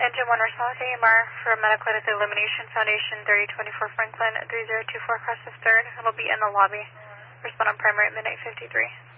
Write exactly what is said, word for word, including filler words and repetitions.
Engine one response A M R for Medical at the Illumination Foundation, thirty twenty-four Franklin, three zero two four across the third. It'll be in the lobby. Respond on primary at midnight fifty-three.